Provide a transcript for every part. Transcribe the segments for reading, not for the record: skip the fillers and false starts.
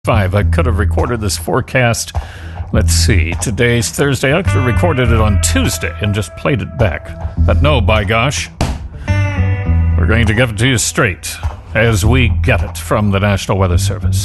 I could have recorded this forecast. Let's see. Today's Thursday. I could have recorded it on Tuesday and just played it back. But no, by gosh. We're going to give it to you straight as we get it from the National Weather Service.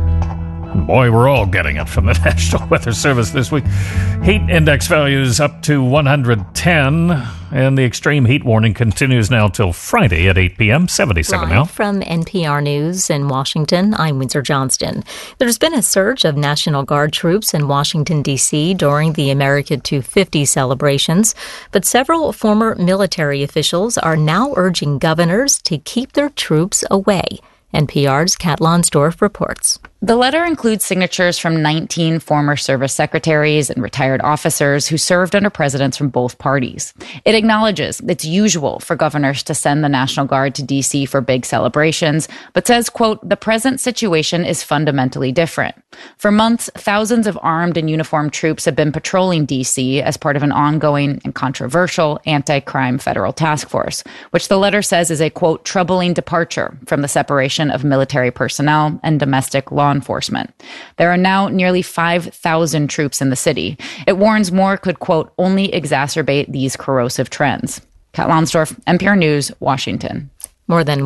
Boy, we're all getting it from the National Weather Service this week. Heat index values up to 110, and the extreme heat warning continues now till Friday at 8 p.m., 77 now. From NPR News in Washington, I'm Windsor Johnston. There's been a surge of National Guard troops in Washington, D.C. during the America 250 celebrations, but several former military officials are now urging governors to keep their troops away. NPR's Kat Lonsdorf reports. The letter includes signatures from 19 former service secretaries and retired officers who served under presidents from both parties. It acknowledges it's usual for governors to send the National Guard to D.C. for big celebrations, but says, quote, the present situation is fundamentally different. For months, thousands of armed and uniformed troops have been patrolling D.C. as part of an ongoing and controversial anti-crime federal task force, which the letter says is a, quote, troubling departure from the separation of military personnel and domestic law enforcement. There are now nearly 5,000 troops in the city. It warns more could, quote, only exacerbate these corrosive trends. Kat Lonsdorf, NPR News, Washington. More than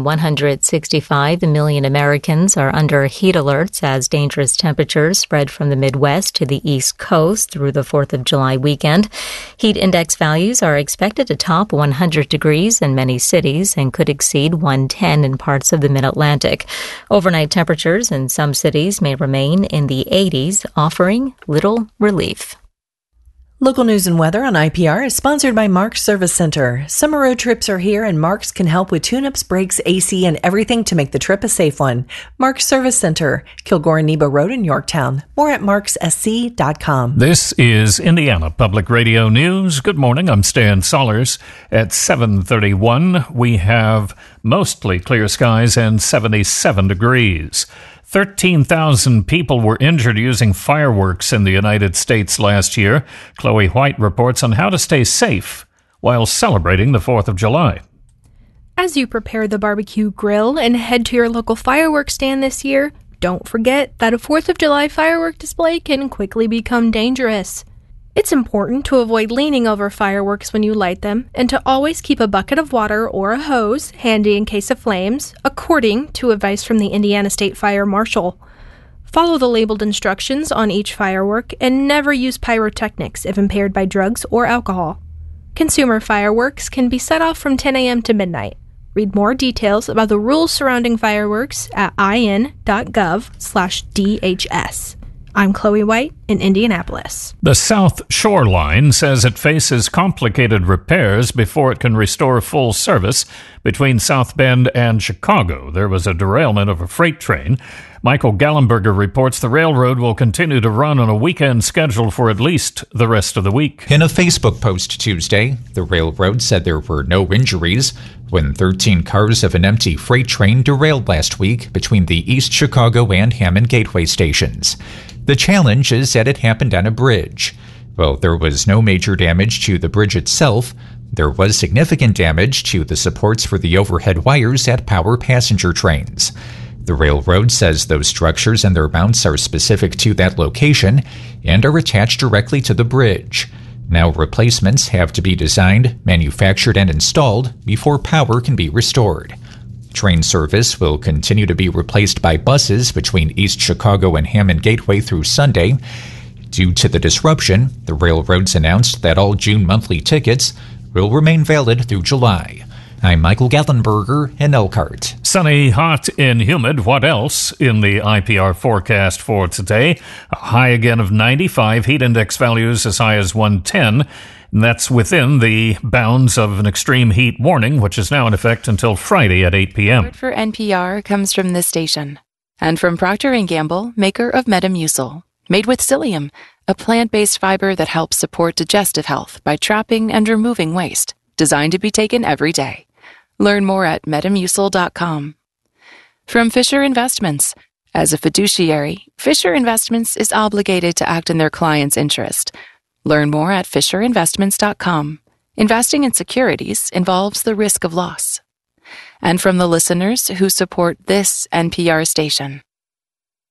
165 million Americans are under heat alerts as dangerous temperatures spread from the Midwest to the East Coast through the 4th of July weekend. Heat index values are expected to top 100 degrees in many cities and could exceed 110 in parts of the Mid-Atlantic. Overnight temperatures in some cities may remain in the 80s, offering little relief. Local news and weather on IPR is sponsored by Mark's Service Center. Summer road trips are here, and Mark's can help with tune-ups, brakes, AC, and everything to make the trip a safe one. Mark's Service Center, Kilgore and Nebo Road in Yorktown. More at markssc.com. This is Indiana Public Radio News. Good morning. I'm Stan Sollers. At 7:31, we have mostly clear skies and 77 degrees. 13,000 people were injured using fireworks in the United States last year. Chloe White reports on how to stay safe while celebrating the 4th of July. As you prepare the barbecue grill and head to your local fireworks stand this year, don't forget that a 4th of July firework display can quickly become dangerous. It's important to avoid leaning over fireworks when you light them and to always keep a bucket of water or a hose handy in case of flames, according to advice from the Indiana State Fire Marshal. Follow the labeled instructions on each firework and never use pyrotechnics if impaired by drugs or alcohol. Consumer fireworks can be set off from 10 a.m. to midnight. Read more details about the rules surrounding fireworks at in.gov/DHS. I'm Chloe White in Indianapolis. The South Shore Line says it faces complicated repairs before it can restore full service between South Bend and Chicago. There was a derailment of a freight train. Michael Gallenberger reports the railroad will continue to run on a weekend schedule for at least the rest of the week. In a Facebook post Tuesday, the railroad said there were no injuries when 13 cars of an empty freight train derailed last week between the East Chicago and Hammond Gateway stations. The challenge is that it happened on a bridge. While there was no major damage to the bridge itself, there was significant damage to the supports for the overhead wires at power passenger trains. The railroad says those structures and their mounts are specific to that location and are attached directly to the bridge. Now replacements have to be designed, manufactured, and installed before power can be restored. Train service will continue to be replaced by buses between East Chicago and Hammond Gateway through Sunday. Due to the disruption, the railroads announced that all June monthly tickets will remain valid through July. I'm Michael Gallenberger in Elkhart. Sunny, hot, and humid. What else in the IPR forecast for today? A high again of 95, heat index values as high as 110. And that's within the bounds of an extreme heat warning, which is now in effect until Friday at 8 p.m. Support for NPR comes from this station and from Procter & Gamble, maker of Metamucil, made with psyllium, a plant-based fiber that helps support digestive health by trapping and removing waste, designed to be taken every day. Learn more at Metamucil.com. From Fisher Investments. As a fiduciary, Fisher Investments is obligated to act in their client's interest. Learn more at FisherInvestments.com. Investing in securities involves the risk of loss. And from the listeners who support this NPR station.